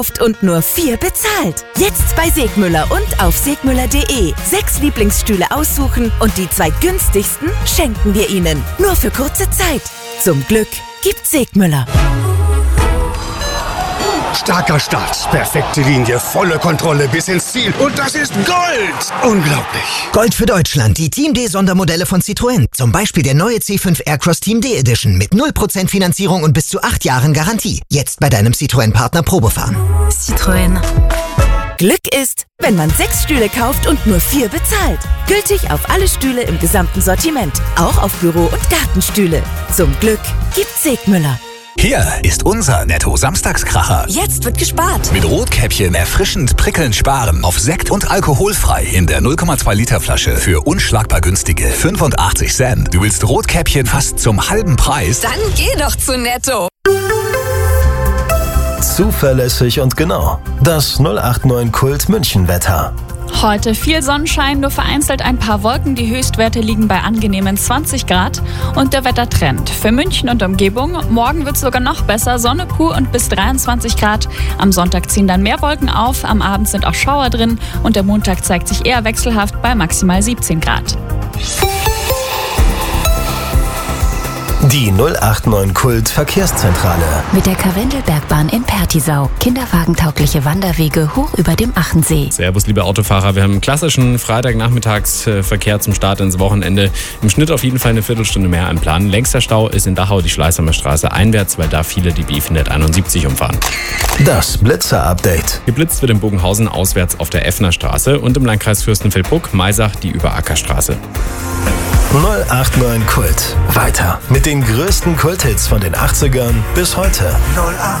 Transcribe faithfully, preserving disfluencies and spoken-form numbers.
und nur vier bezahlt. Jetzt bei Segmüller und auf segmüller punkt de. Sechs Lieblingsstühle aussuchen und die zwei günstigsten schenken wir Ihnen. Nur für kurze Zeit. Zum Glück gibt Segmüller. Starker Start, perfekte Linie, volle Kontrolle bis ins Ziel. Und das ist Gold! Unglaublich. Gold für Deutschland, die Team D Sondermodelle von Citroën. Zum Beispiel der neue C fünf Aircross Team D Edition mit null Prozent Finanzierung und bis zu acht Jahren Garantie. Jetzt bei deinem Citroën-Partner Probefahren. Citroën. Glück ist, wenn man sechs Stühle kauft und nur vier bezahlt. Gültig auf alle Stühle im gesamten Sortiment. Auch auf Büro- und Gartenstühle. Zum Glück gibt's Segmüller. Hier ist unser Netto-Samstagskracher. Jetzt wird gespart. Mit Rotkäppchen erfrischend prickelnd sparen. Auf Sekt und alkoholfrei in der null Komma zwei Liter Flasche für unschlagbar günstige fünfundachtzig Cent. Du willst Rotkäppchen fast zum halben Preis? Dann geh doch zu Netto. Zuverlässig und genau. Das null acht neun Kult München Wetter. Heute viel Sonnenschein, nur vereinzelt ein paar Wolken. Die Höchstwerte liegen bei angenehmen zwanzig Grad. Und der Wettertrend für München und Umgebung. Morgen wird es sogar noch besser. Sonne pur und bis dreiundzwanzig Grad. Am Sonntag ziehen dann mehr Wolken auf. Am Abend sind auch Schauer drin. Und der Montag zeigt sich eher wechselhaft bei maximal siebzehn Grad. Die null acht neun Kult Verkehrszentrale. Mit der Karwendelbergbahn in Pertisau. Kinderwagentaugliche Wanderwege hoch über dem Achensee. Servus, liebe Autofahrer. Wir haben einen klassischen Freitagnachmittagsverkehr zum Start ins Wochenende. Im Schnitt auf jeden Fall eine Viertelstunde mehr am Plan. Längster Stau ist in Dachau die Schleißheimer Straße einwärts, weil da viele die B vierhunderteinundsiebzig umfahren. Das Blitzer-Update. Geblitzt wird in Bogenhausen auswärts auf der Effner Straße und im Landkreis Fürstenfeldbruck-Maisach die Überackerstraße. null acht neun Kult. Weiter mit den größten Kulthits von den achtzigern bis heute. null acht